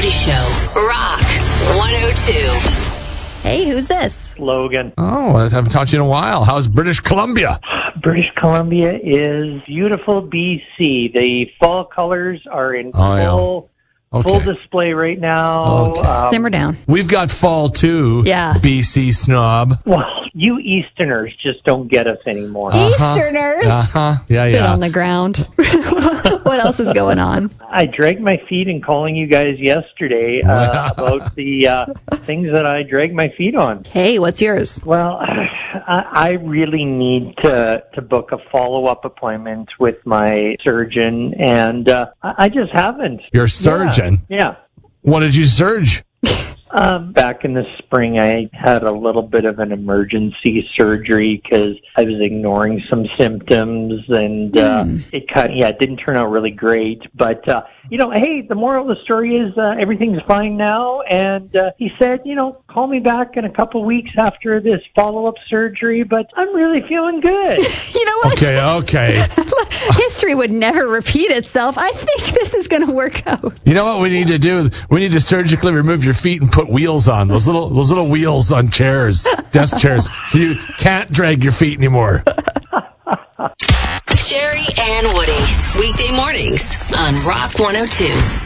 Woody Show. Rock 102. Hey, who's this? Logan. Oh, I haven't talked to you in a while. How's British Columbia? British Columbia is beautiful BC. The fall colors are in full display right now. Okay. Simmer down. We've got fall too. Yeah. BC snob. Well, you Easterners just don't get us anymore. Easterners. Yeah. Bit on the ground. What else is going on? I dragged my feet in calling you guys yesterday about the things that I drag my feet on. Hey, what's yours? Well, I really need to book a follow-up appointment with my surgeon, and I just haven't. Your surgeon? Yeah. What did you surge? Back in the spring, I had a little bit of an emergency surgery because I was ignoring some symptoms, and it didn't turn out really great. But hey, the moral of the story is everything's fine now. And he said, call me back in a couple weeks after this follow-up surgery. But I'm really feeling good. You know what? Okay. History would never repeat itself. I think this is going to work out. You know what we need to do? We need to surgically remove your feet and put wheels on those little wheels on chairs, desk chairs, so you can't drag your feet anymore. Sherry and Woody, weekday mornings on Rock 102.